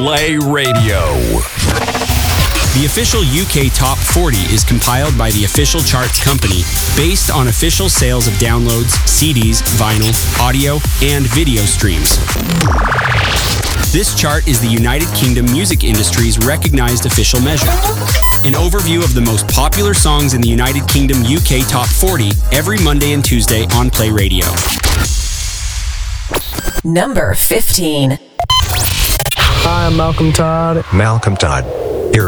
Play Radio. The official UK Top 40 is compiled by the official charts company based on official sales of downloads, CDs, vinyl, audio, and video streams. This chart is the United Kingdom music industry's recognized official measure. An overview of the most popular songs in the United Kingdom UK Top 40 every Monday and Tuesday on Play Radio. Number 15. Hi, I'm Malcolm Todd. Malcolm Todd.